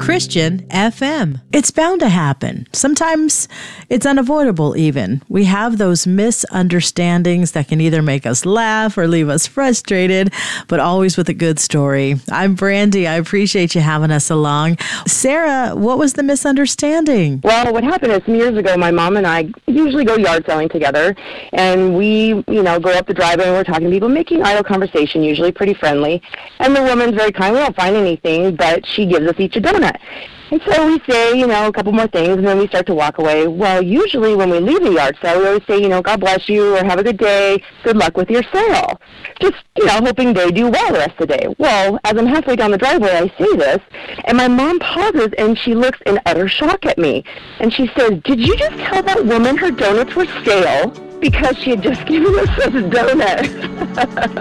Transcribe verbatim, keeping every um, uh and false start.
Christian F M. It's bound to happen. Sometimes it's unavoidable even. We have those misunderstandings that can either make us laugh or leave us frustrated, but always with a good story. I'm Brandy. I appreciate you having us along. Sarah, what was the misunderstanding? Well, what happened is some years ago, my mom and I usually go yard selling together, and we, you know, go up the driveway and we're talking to people, making idle conversation, usually pretty friendly. And the woman's very kind. We don't find anything, but she gives us each a donut. And so we say, you know, a couple more things, and then we start to walk away. Well, usually when we leave the yard sale, we always say, you know, God bless you, or have a good day, good luck with your sale. Just, you know, hoping they do well the rest of the day. Well, as I'm halfway down the driveway, I say this, and my mom pauses, and she looks in utter shock at me. And she says, did you just tell that woman her donuts were stale? Because she had just given us a donut.